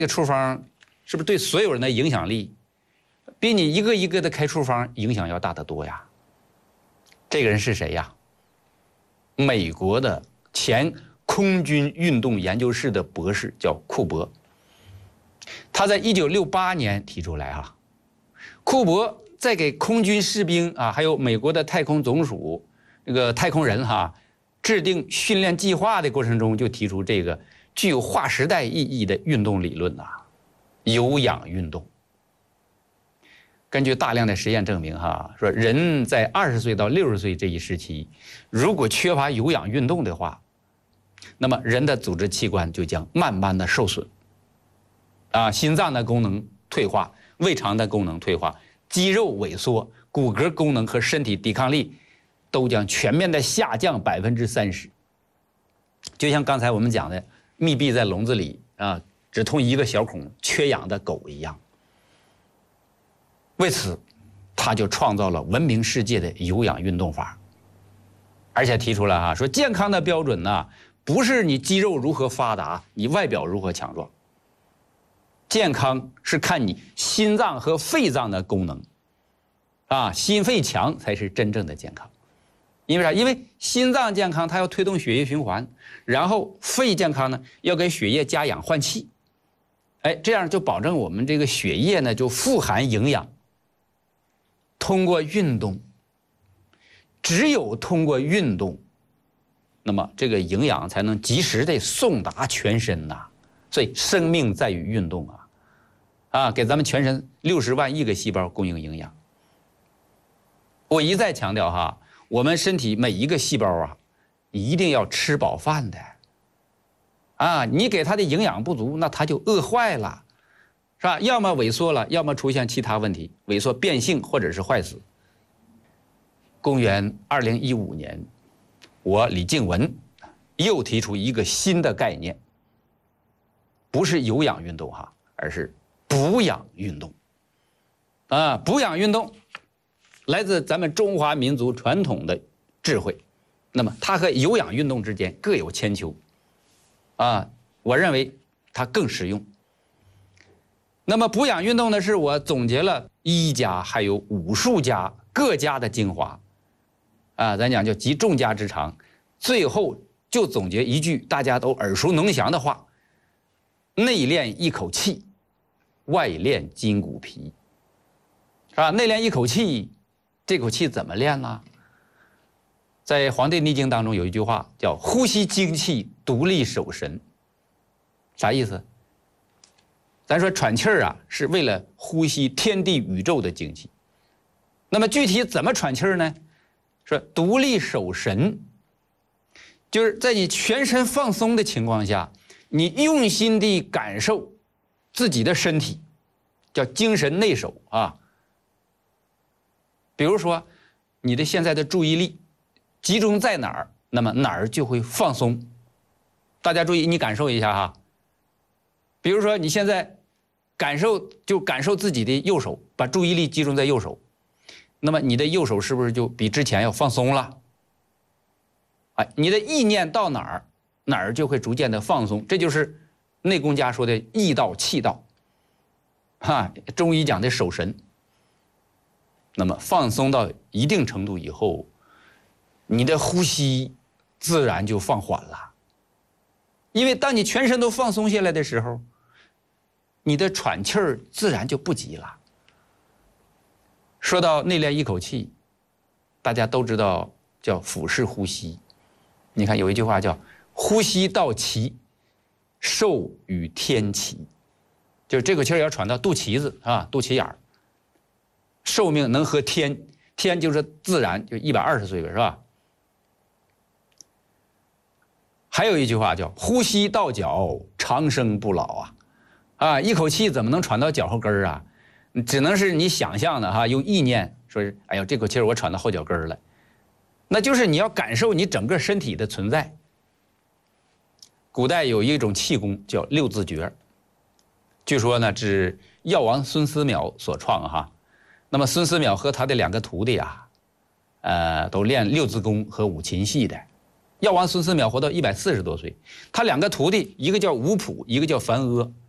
这个处方是不是对所有人的影响力，比你一个一个的开处方影响要大得多呀？这个人是谁呀？美国的前空军运动研究室的博士叫库珀，他在1968年提出来哈。库珀在给空军士兵啊，还有美国的太空总署这个太空人哈制定训练计划的过程中，就提出这个具有划时代意义的运动理论呐，有氧运动。根据大量的实验证明哈，说人在20岁到60岁这一时期，如果缺乏有氧运动的话，那么人的组织器官就将慢慢的受损，心脏的功能退化，胃肠的功能退化，肌肉萎缩，骨骼功能和身体抵抗力都将全面的下降30%。就像刚才我们讲的，密闭在笼子里只通一个小孔，缺氧的狗一样。为此，他就创造了闻名世界的有氧运动法，而且提出了说健康的标准呢，不是你肌肉如何发达，你外表如何强壮。健康是看你心脏和肺脏的功能，心肺强才是真正的健康。因为啥？因为心脏健康，它要推动血液循环，然后肺健康呢，要给血液加氧换气，这样就保证我们这个血液呢就富含营养。通过运动，只有通过运动，那么这个营养才能及时的送达全身呐。所以生命在于运动给咱们全身60万亿个细胞供应营养。我一再强调我们身体每一个细胞一定要吃饱饭的你给它的营养不足，那它就饿坏了。是吧？要么萎缩了，要么出现其他问题，萎缩变性或者是坏死。公元2015年，我李静文又提出一个新的概念，不是有氧运动而是补氧运动。补氧运动来自咱们中华民族传统的智慧，那么它和有氧运动之间各有千秋。我认为它更实用。那么补氧运动呢，是我总结了医家还有武术家各家的精华，咱讲叫集众家之长，最后就总结一句大家都耳熟能详的话：内练一口气，外练筋骨皮。内练一口气，这口气怎么练呢？在《黄帝内经》当中有一句话叫“呼吸精气，独立守神”，啥意思？咱说喘气儿是为了呼吸天地宇宙的精气。那么具体怎么喘气儿呢？说独立守神，就是在你全身放松的情况下，你用心地感受自己的身体，叫精神内守比如说你的现在的注意力集中在哪儿，那么哪儿就会放松。大家注意，你感受一下比如说你现在感受自己的右手，把注意力集中在右手，那么你的右手是不是就比之前要放松了？你的意念到哪儿，哪儿就会逐渐的放松。这就是内功家说的意道气道，中医讲的守神。那么放松到一定程度以后，你的呼吸自然就放缓了。因为当你全身都放松下来的时候，你的喘气儿自然就不急了。说到内练一口气，大家都知道叫腹式呼吸。你看有一句话叫呼吸道齐，寿与天齐，就是这个气儿要喘到肚脐子肚脐眼儿，寿命能和天就是自然，就120岁了，是吧？还有一句话叫呼吸到脚，长生不老一口气怎么能喘到脚后跟儿只能是你想象的用意念说是，哎呦，这口气我喘到后脚跟儿了，那就是你要感受你整个身体的存在。古代有一种气功叫六字诀，据说呢是药王孙思邈所创那么孙思邈和他的2个徒弟都练六字功和五禽戏的。药王孙思邈活到140多岁，他2个徒弟，一个叫吴普，一个叫樊阿。